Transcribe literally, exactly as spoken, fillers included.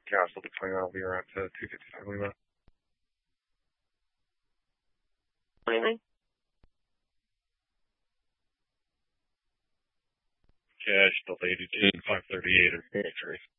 Cancel the plane. I'll be around to two fifty-five Lima. twenty-nine. Cash delayed to five thirty-eight or three.